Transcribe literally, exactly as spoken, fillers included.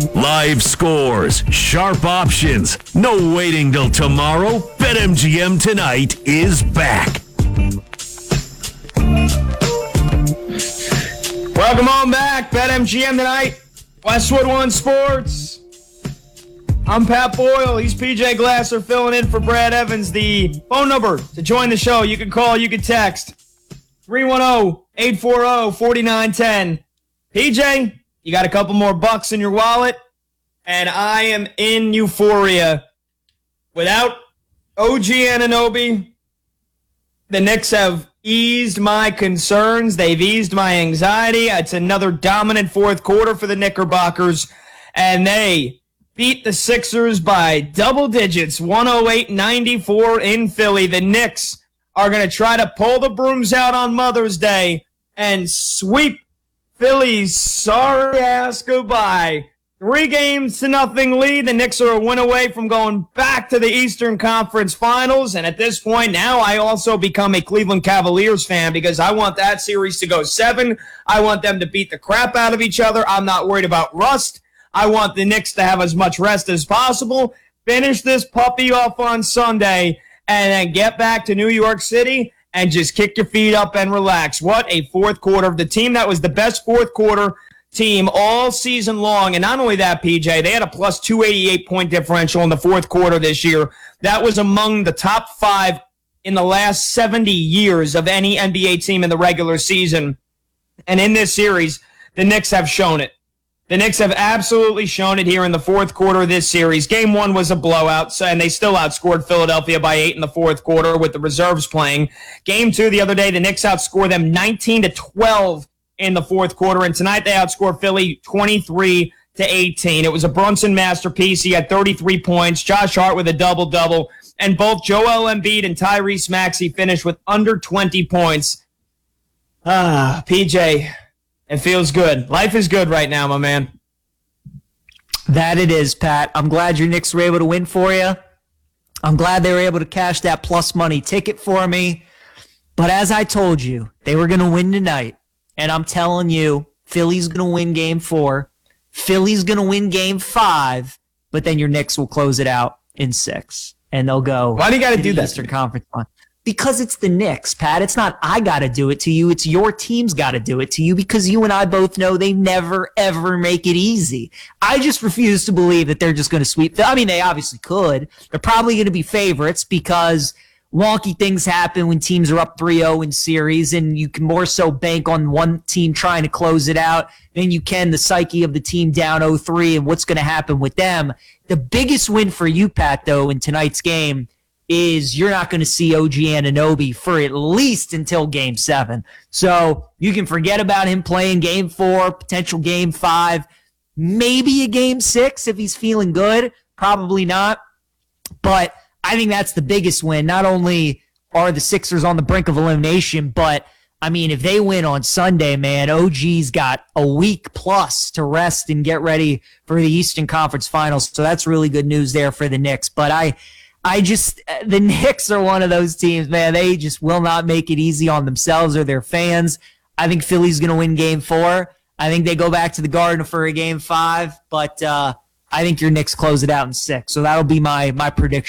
Live scores, sharp options, no waiting till tomorrow. BetMGM Tonight is back. Welcome on back, BetMGM Tonight, Westwood One Sports. I'm Pat Boyle. He's P J Glasser filling in for Brad Evans. The phone number to join the show, you can call, you can text, three one zero, eight four zero, four nine one zero. P J, you got a couple more bucks in your wallet, and I am in euphoria. Without O G Anunoby, the Knicks have eased my concerns. They've eased my anxiety. It's another dominant fourth quarter for the Knickerbockers, and they beat the Sixers by double digits, one oh eight ninety-four in Philly. The Knicks are going to try to pull the brooms out on Mother's Day and sweep Philly's sorry ass goodbye. Three games to nothing lead. The Knicks are a win away from going back to the Eastern Conference Finals. And at this point now, I also become a Cleveland Cavaliers fan because I want that series to go seven. I want them to beat the crap out of each other. I'm not worried about rust. I want the Knicks to have as much rest as possible. Finish this puppy off on Sunday and then get back to New York City and just kick your feet up and relax. What a fourth quarter. The team that was the best fourth quarter team all season long. And not only that, P J, they had a plus two eighty-eight point differential in the fourth quarter this year. That was among the top five in the last seventy years of any N B A team in the regular season. And in this series, the Knicks have shown it. The Knicks have absolutely shown it here in the fourth quarter of this series. Game one was a blowout, so, and they still outscored Philadelphia by eight in the fourth quarter with the reserves playing. Game two the other day, the Knicks outscored them nineteen to twelve in the fourth quarter, and tonight they outscored Philly twenty-three to eighteen. It was a Brunson masterpiece. He had thirty-three points. Josh Hart with a double-double, and both Joel Embiid and Tyrese Maxey finished with under twenty points. Ah, P J, it feels good. Life is good right now, my man. That it is, Pat. I'm glad your Knicks were able to win for you. I'm glad they were able to cash that plus money ticket for me. But as I told you, they were going to win tonight. And I'm telling you, Philly's going to win game four. Philly's going to win game five. But then your Knicks will close it out in six. And they'll go. Why do you got to do that? Eastern Conference one. Because it's the Knicks, Pat. It's not I got to do it to you. It's your team's got to do it to you because you and I both know they never, ever make it easy. I just refuse to believe that they're just going to sweep. I mean, they obviously could. They're probably going to be favorites because wonky things happen when teams are up three oh in series, and you can more so bank on one team trying to close it out than you can the psyche of the team down oh three and what's going to happen with them. The biggest win for you, Pat, though, in tonight's game is you're not going to see O G Anunoby for at least until game seven. So you can forget about him playing game four, potential game five, maybe a game six if he's feeling good. Probably not. But I think that's the biggest win. Not only are the Sixers on the brink of elimination, but, I mean, if they win on Sunday, man, O G's got a week plus to rest and get ready for the Eastern Conference Finals. So that's really good news there for the Knicks. But I I just, the Knicks are one of those teams, man. They just will not make it easy on themselves or their fans. I think Philly's going to win game four. I think they go back to the Garden for a game five. But uh, I think your Knicks close it out in six. So that'll be my my prediction.